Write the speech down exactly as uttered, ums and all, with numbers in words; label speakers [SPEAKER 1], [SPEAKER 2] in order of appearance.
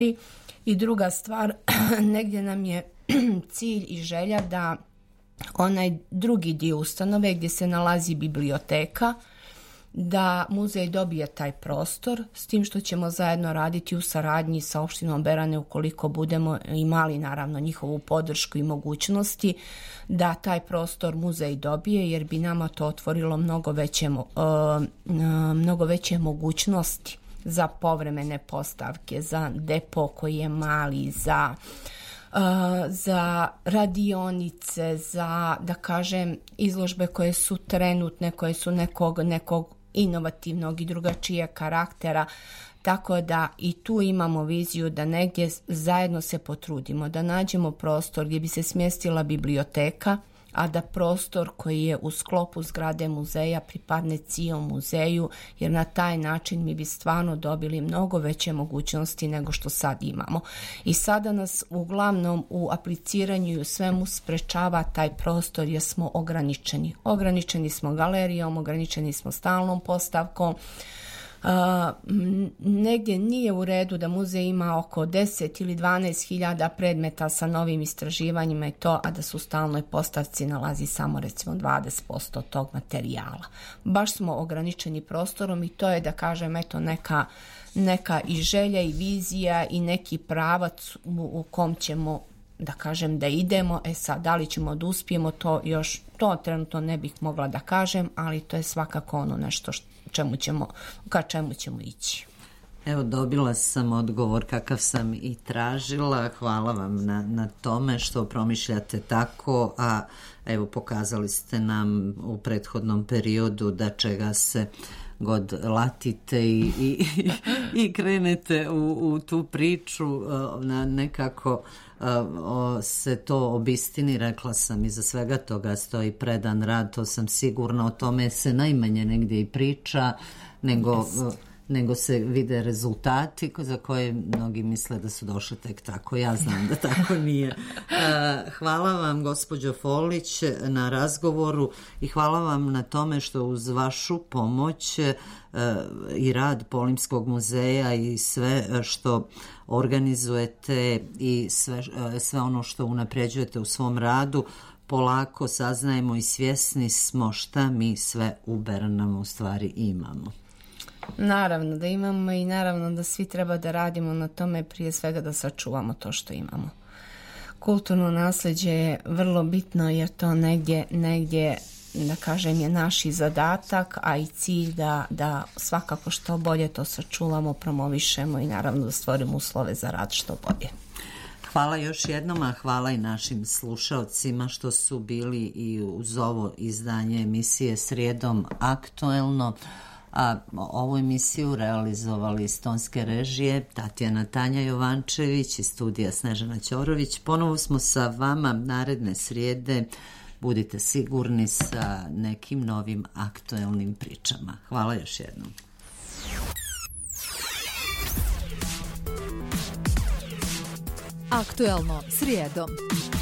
[SPEAKER 1] I druga stvar, negdje nam je cilj i želja da onaj drugi dio ustanove gdje se nalazi biblioteka, da muzej dobije taj prostor, s tim što ćemo zajedno raditi u saradnji sa opštinom Berane ukoliko budemo imali naravno njihovu podršku i mogućnosti da taj prostor muzej dobije, jer bi nama to otvorilo mnogo veće, uh, mnogo veće mogućnosti za povremene postavke, za depo koji je mali, za Uh, za radionice, za, da kažem, izložbe koje su trenutne, koje su nekog, nekog inovativnog i drugačijeg karaktera, tako da i tu imamo viziju da negdje zajedno se potrudimo, da nađemo prostor gdje bi se smjestila biblioteka, a da prostor koji je u sklopu zgrade muzeja pripadne cijelom muzeju, jer na taj način mi bi stvarno dobili mnogo veće mogućnosti nego što sad imamo. I sada nas uglavnom u apliciranju i u svemu sprečava taj prostor jer smo ograničeni. Ograničeni smo galerijom, ograničeni smo stalnom postavkom. Uh, negdje nije u redu da muzej ima oko deset ili dvanaest hiljada predmeta sa novim istraživanjima i to, a da su u stalnoj postavci nalazi samo recimo dvadeset posto tog materijala. Baš smo ograničeni prostorom i to je, da kažem, eto neka, neka i želja i vizija i neki pravac u, u kom ćemo, da kažem, da idemo. E sad, da li ćemo da uspijemo, to još, to trenutno ne bih mogla da kažem, ali to je svakako ono nešto što čemu ćemo, ka čemu ćemo ići.
[SPEAKER 2] Evo, dobila sam odgovor kakav sam i tražila. Hvala vam na, na tome što promišljate tako, a evo pokazali ste nam u prethodnom periodu da čega se god latite i, i, i krenete u, u tu priču na nekako se to obistini. Rekla sam, iza svega toga stoji predan rad, to sam sigurna, o tome se najmanje negdje i priča, nego, yes. nego se vide rezultati za koje mnogi misle da su došli tek tako. Ja znam da tako nije. Hvala vam, gospođo Folić, na razgovoru i hvala vam na tome što uz vašu pomoć i rad Polimskog muzeja i sve što organizujete i sve, sve ono što unapređujete u svom radu, polako saznajemo i svjesni smo šta mi sve u Beranama u stvari imamo.
[SPEAKER 1] Naravno da imamo i naravno da svi treba da radimo na tome, prije svega da sačuvamo to što imamo. Kulturno nasljeđe je vrlo bitno jer to negdje, negdje da kažem, je naš zadatak, a i cilj da, da svakako što bolje to sačuvamo, promovišemo i naravno da stvorimo uslove za rad što bolje.
[SPEAKER 2] Hvala još jednom, a hvala i našim slušalcima što su bili i uz ovo izdanje emisije Srijedom aktuelno. A ovu emisiju realizovali iz tonske režije Tatjana Tanja Jovančević i studija Snežana Ćorović. Ponovo smo sa vama naredne srijede. Budite sigurni sa nekim novim aktuelnim pričama. Hvala još jednom.
[SPEAKER 3] Aktuelno srijedom.